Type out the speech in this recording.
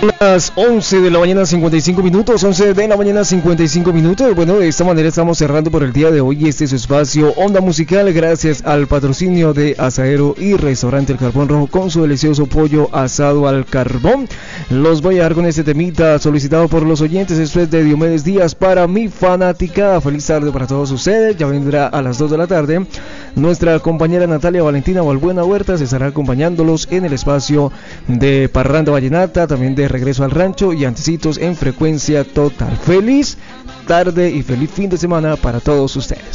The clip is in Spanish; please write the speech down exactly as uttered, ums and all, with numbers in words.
Las once de la mañana cincuenta y cinco minutos, once de la mañana cincuenta y cinco minutos. Bueno, de esta manera estamos cerrando por el día de hoy este es su espacio Onda Musical, gracias al patrocinio de Asadero y Restaurante El Carbón Rojo con su delicioso pollo asado al carbón. Los voy a dejar con este temita solicitado por los oyentes. Esto es de Diomedes Díaz para mi fanática. Feliz tarde para todos ustedes. Ya vendrá a las dos de la tarde nuestra compañera Natalia Valentina Valbuena Huerta, se estará acompañándolos en el espacio de Parranda Vallenata, también de Regreso al Rancho y antecitos en Frecuencia Total. Feliz tarde y feliz fin de semana para todos ustedes.